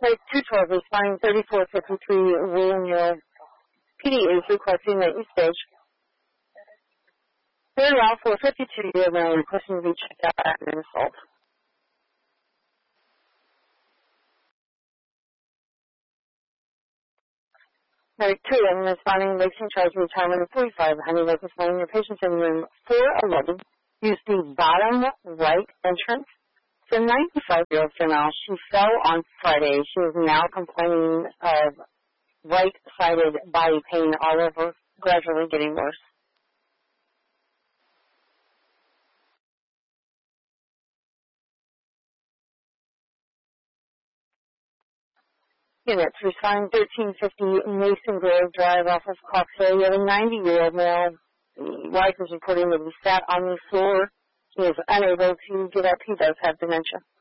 Like 212 responding 3453 William Hill. PD is requesting that you stage. Very well for 52-year-old man requesting to be checked out after an assault. Medic 2, I'm responding racing charge retirement of 45. Honeywell responding your patients in room 411. Use the bottom right entrance. It's a 95-year-old female. She fell on Friday. She is now complaining of right-sided body pain all over, gradually getting worse. Units responding 1350 Mason Grove Drive off of Cox Hill. You have a 90-year-old male. The wife is reporting that he sat on the floor. He is unable to get up. He does have dementia.